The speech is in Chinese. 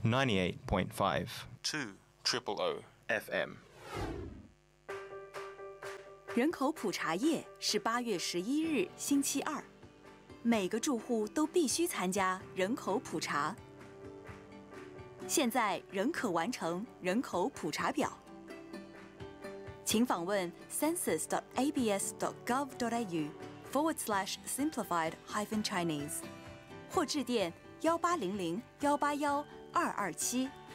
98.5 200 FM。 人口普查夜是8月11日星期二，每个住户都必须参加人口普查。现在仍可完成人口普查表，请访问 census.abs.gov.au/simplified-chinese，或致电1800-181-227。